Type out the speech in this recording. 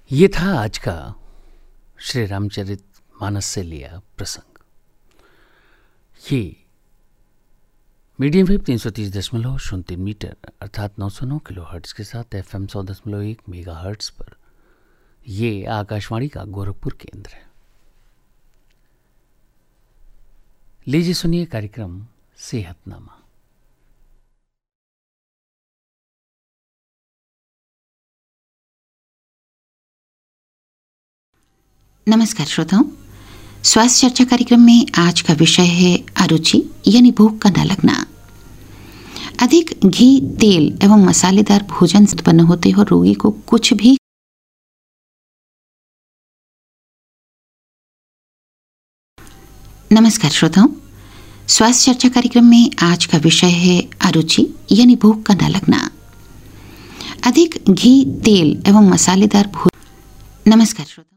ये था आज का श्री रामचरित मानस से लिया प्रसंग। ये मीडियम वेव 330.03 मीटर अर्थात 909 किलोहर्ट्ज़ के साथ FM 100.1 मेगाहर्ट्ज़ पर ये आकाशवाणी का गोरखपुर केंद्र है। लीजिए सुनिए कार्यक्रम सेहतनामा। नमस्कार श्रोताओं, स्वास्थ्य चर्चा कार्यक्रम में आज का विषय है अरुचि यानी भूख का न लगना। अधिक घी, तेल एवं मसालेदार भोजन से उत्पन्न होते हो रोगी को कुछ भी नमस्कार श्रोताओं, स्वास्थ्य चर्चा कार्यक्रम में आज का विषय है अरुचि यानी भूख का न लगना। अधिक घी, तेल एवं मसालेदार भोजन। नमस्कार श्रोताओं।